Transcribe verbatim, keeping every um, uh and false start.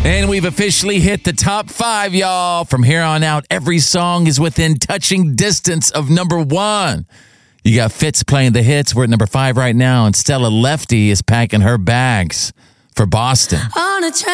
And we've officially hit the top five, y'all. From here on out, every song is within touching distance of number one. You got Fitz playing the hits. We're at number five right now. And Stella Lefty is packing her bags for Boston. On a